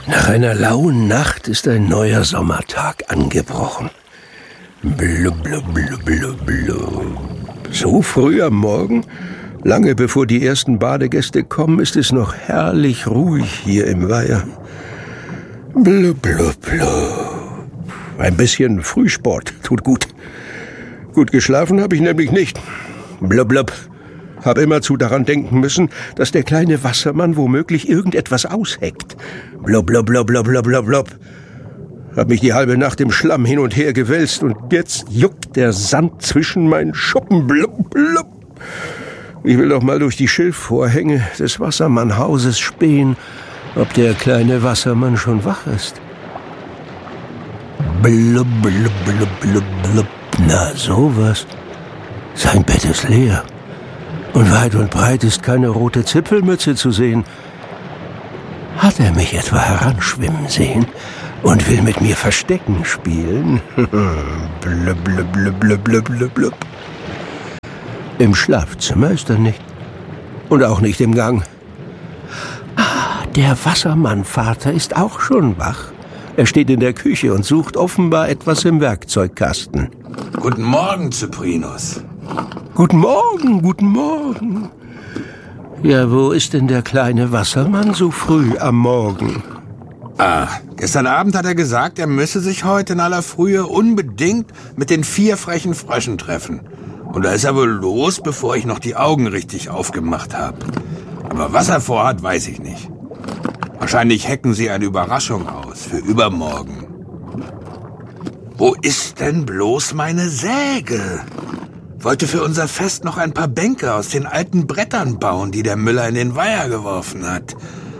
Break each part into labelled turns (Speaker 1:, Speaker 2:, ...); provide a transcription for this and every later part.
Speaker 1: Nach einer lauen Nacht ist ein neuer Sommertag angebrochen. Blub, blub, blub, blub, blub. So früh am Morgen, lange bevor die ersten Badegäste kommen, ist es noch herrlich ruhig hier im Weiher. Blub, blub, blub. Ein bisschen Frühsport tut gut. Gut geschlafen habe ich nämlich nicht. Blub, blub. Hab immerzu daran denken müssen, dass der kleine Wassermann womöglich irgendetwas ausheckt. Blub, blub, blub, blub, blub, blub, blub. Hab mich die halbe Nacht im Schlamm hin und her gewälzt und jetzt juckt der Sand zwischen meinen Schuppen. Blub, blub. Ich will doch mal durch die Schilfvorhänge des Wassermannhauses spähen, ob der kleine Wassermann schon wach ist. Blub, blub, blub, blub, blub. Na, sowas. Sein Bett ist leer. Und weit und breit ist keine rote Zipfelmütze zu sehen. Hat er mich etwa heranschwimmen sehen und will mit mir Verstecken spielen? Blub, blub, blub, blub, blub, blub, blub. Im Schlafzimmer ist er nicht. Und auch nicht im Gang. Ah, der Wassermannvater ist auch schon wach. Er steht in der Küche und sucht offenbar etwas im Werkzeugkasten.
Speaker 2: Guten Morgen, Cyprinus.
Speaker 1: Guten Morgen, guten Morgen. Ja, wo ist denn der kleine Wassermann so früh am Morgen?
Speaker 2: Gestern Abend hat er gesagt, er müsse sich heute in aller Frühe unbedingt mit den 4 frechen Fröschen treffen. Und da ist er wohl los, bevor ich noch die Augen richtig aufgemacht habe. Aber was er vorhat, weiß ich nicht. Wahrscheinlich hecken sie eine Überraschung aus für übermorgen. Wo ist denn bloß meine Säge? Wollte für unser Fest noch ein paar Bänke aus den alten Brettern bauen, die der Müller in den Weiher geworfen hat.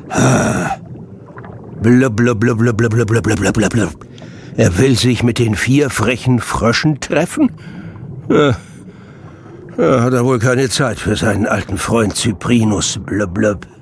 Speaker 1: Blub, blub, blub, blub, blub, blub, blub, blub, blub, blub. Er will sich mit den 4 frechen Fröschen treffen? Hat er wohl keine Zeit für seinen alten Freund Cyprinus. Blub, blub.